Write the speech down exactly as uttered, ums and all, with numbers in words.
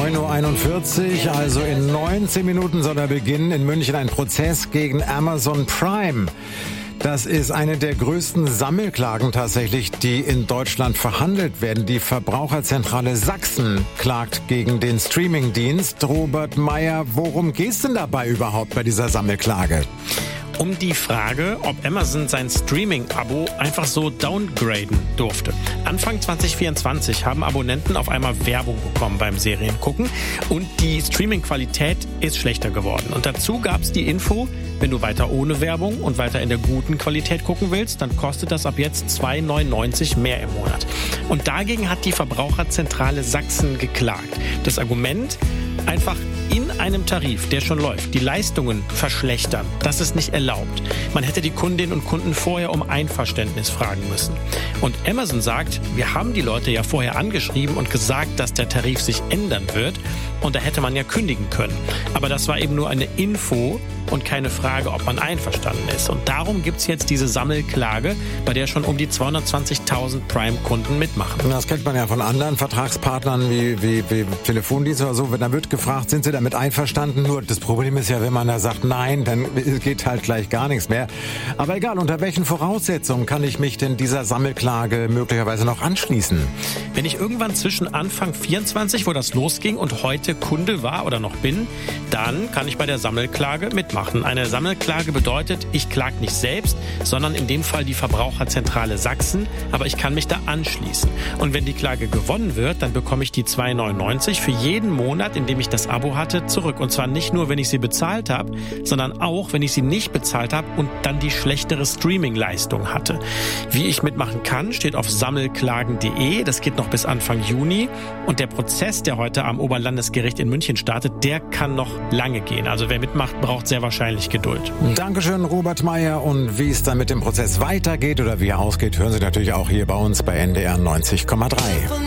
neun Uhr einundvierzig, also in neunzehn Minuten soll er beginnen. In München ein Prozess gegen Amazon Prime. Das ist eine der größten Sammelklagen tatsächlich, die in Deutschland verhandelt werden. Die Verbraucherzentrale Sachsen klagt gegen den Streamingdienst. Robert Meyer, worum geht's denn dabei überhaupt bei dieser Sammelklage? Um die Frage, ob Amazon sein Streaming-Abo einfach so downgraden durfte. Anfang zwanzig vierundzwanzig haben Abonnenten auf einmal Werbung bekommen beim Seriengucken und die Streaming-Qualität ist schlechter geworden. Und dazu gab es die Info, wenn du weiter ohne Werbung und weiter in der guten Qualität gucken willst, dann kostet das ab jetzt zwei neunundneunzig mehr im Monat. Und dagegen hat die Verbraucherzentrale Sachsen geklagt. Das Argument, einfach in einem Tarif, der schon läuft, die Leistungen verschlechtern. Das ist nicht erlaubt. Man hätte die Kundinnen und Kunden vorher um Einverständnis fragen müssen. Und Amazon sagt, wir haben die Leute ja vorher angeschrieben und gesagt, dass der Tarif sich ändern wird. Und da hätte man ja kündigen können. Aber das war eben nur eine Info und keine Frage, ob man einverstanden ist. Und darum gibt es jetzt diese Sammelklage, bei der schon um die zweihundertzwanzigtausend Prime-Kunden mitmachen. Das kennt man ja von anderen Vertragspartnern wie, wie, wie Telefondienste oder so. Da wird gefragt, sind sie damit einverstanden? Nur das Problem ist ja, wenn man da sagt, nein, dann geht halt gleich gar nichts mehr. Aber egal, unter welchen Voraussetzungen kann ich mich denn dieser Sammelklage möglicherweise noch anschließen? Wenn ich irgendwann zwischen Anfang vierundzwanzig, wo das losging, und heute Kunde war oder noch bin, dann kann ich bei der Sammelklage mitmachen. Eine Sammelklage bedeutet, ich klage nicht selbst, sondern in dem Fall die Verbraucherzentrale Sachsen, aber ich kann mich da anschließen. Und wenn die Klage gewonnen wird, dann bekomme ich die zwei neunundneunzig für jeden Monat, in dem ich das Abo hatte, zurück. Und zwar nicht nur, wenn ich sie bezahlt habe, sondern auch, wenn ich sie nicht bezahlt habe und dann die schlechtere Streaming-Leistung hatte. Wie ich mitmachen kann, steht auf sammelklagen punkt de. Das geht noch bis Anfang Juni. Und der Prozess, der heute am Oberlandesgericht in München startet, der kann noch lange gehen. Also wer mitmacht, braucht sehr wahrscheinlich Geduld. Dankeschön, Robert Meyer. Und wie es dann mit dem Prozess weitergeht oder wie er ausgeht, hören Sie natürlich auch hier bei uns bei N D R neunzig Komma drei.